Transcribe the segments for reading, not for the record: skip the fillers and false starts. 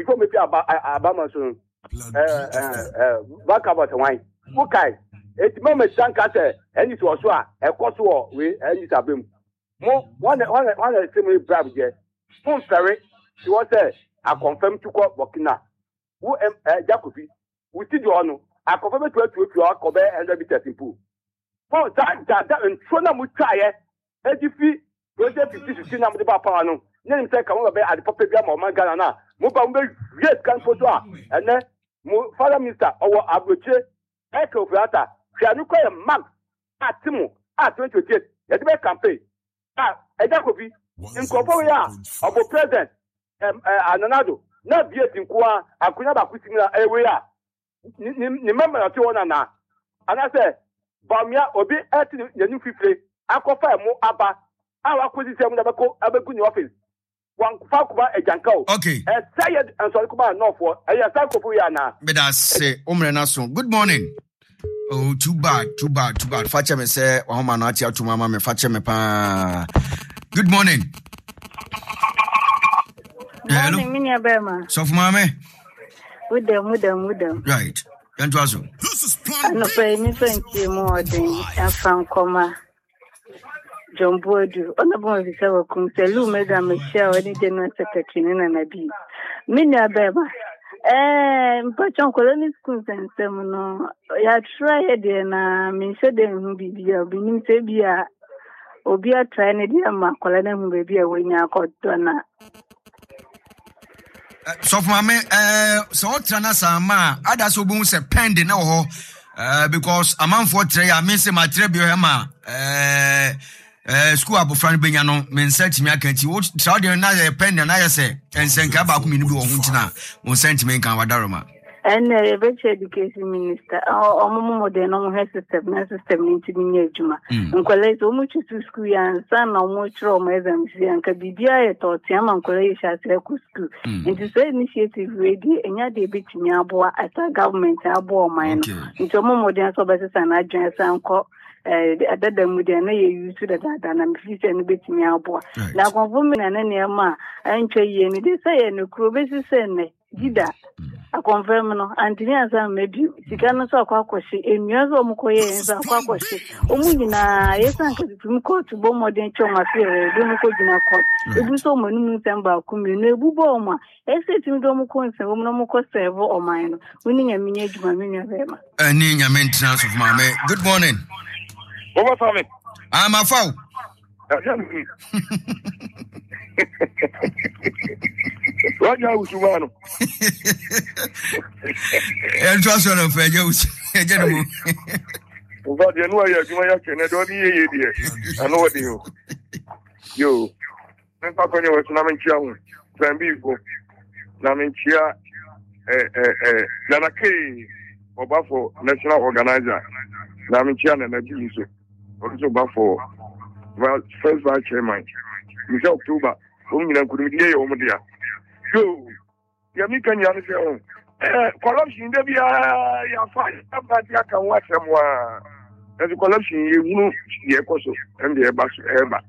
before me Abama soon. Back about the wine. Okay. It's moment Sanka said, and it was a cost war with any sabim. One similar brave jet. Spoon ferry, she was there. I confirm to call Burkina. Who am Jacobi? We see you on. I confirm to your Kobe and the testing pool. For that, and Trona would try it. As if we were there to see number the Papano. Name say, come over at the Papagam or Mangalana. Mobile, yes, can for and then Father Minister or Abuche, Echo Fiata. Fianuka Max at Timu at 28. Let me campaign. Jacobi, in Korea, of the president, Ananado, not yet in Kua, I could never put in area. Remember that you want to. And I said, Bamia Obi at the new fifth, I confirm more Abba. Our acquisition never go ever good in office. One Fakuba a Janko. Okay. And Sayed and Solikuba Norfolk, and Yasakoyana. But I say, Omrenaso, good morning. Oh, too bad. Facha me say, oh, man, not here to mama me facha me pa. Good morning. Hello. Morning, Bema. So, mama. With them. Right. And also. This is plan. No, pay me 20 more than I'm from Coma. John Bodu. Honorable Officer Kumselu, Madam Michelle, any general secretary, and I be. Minya Bema. But on colony schools and seminal, I tried and mean, said them who be being Sabia or be a trying to my colony who may be a winner called Donna. So, Mamma, so Trana Sama, Adas Obun se pending no because a man for tray, I miss my trebio school abu Frank Benyano, men set me, I can't watch Saudi another pen and I say, and send Kabakumi to Huntina, on sentiment can Wadaroma. And a better education minister, or more than no system into Juma. And collect so much to school and son or much trauma and can be beer or Tiam and college at school. And to say initiative ready and yet they beat me aboa at a government abo mine. Into more than so better than I just uncle. Other than with the use to the data and future and bit me aboa. Now, woman and any ma, I ain't saying it. Say, and the crew basis and Gida. A confirm no Antonia Sam maybe Sikana so kwakwashe enua zo mkoye enza kwakwashe omunyina yesa nkati court bo modern choma fere do mko gina court ebu so manu nsamba akumi no ebu bo oma ese timi do mko nse wo no mko serve o man no woni nyamenye adwuma menua bema ani nyamentrans of mama. Good morning. Over family. I'm a foul. Roger Usumano. And trust on a fair Jones. But you know, I don't hear I know what you. You. I'm talking about Naminchia. Zambico. Naminchia. Nanake. Obafo National Organizer. Naminchia and Najiso. Also Bafo. Well, first vice chairman. Michelle October. Couldn't hear you over there. Yo, Yamikan Yanisha. Corruption, there be a fine. I can watch them. As a corruption, you know, the Ecoso and the Abbas Eba.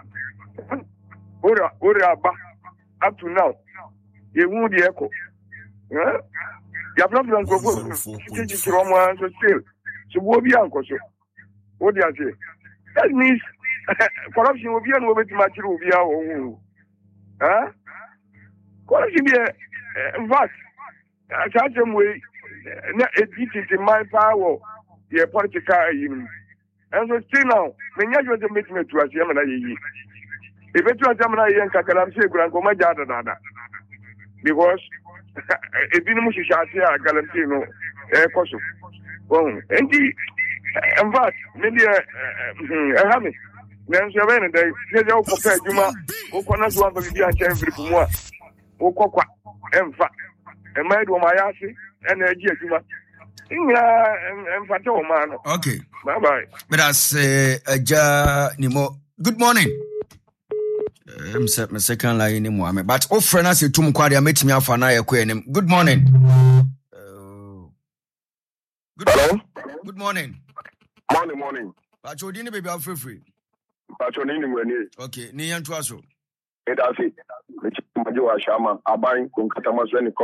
Up to now, you won't the echo. You have not done so from one to still. So, what be Uncle? What do you say? That means corruption will be an over to match will be our own. Huh? Corruption be a vast. I tell them way, it is in my power, the political union. And so still now, when you are making it to us, Yamana, if it was Yamana and Kakalam Shake, Grandma Jada, because it didn't much shot here, Galantino, Koso. Oh, and vast, maybe a hammock. Then she ran and they all compared Juma, who cannot want to be a champion for more. Who cock and fat, and made one my ass and a year Juma. And Fato man. Okay. Bye bye. But I say, Nimo. Good morning. I'm set my second line anymore. But oh, friend, I say to Mquadia, meet me off an eye. Good morning. Good morning. Morning. But you didn't be free. Okay, Nian Twasso. It has it. Majo Ashama, Abain, Kunkatamas,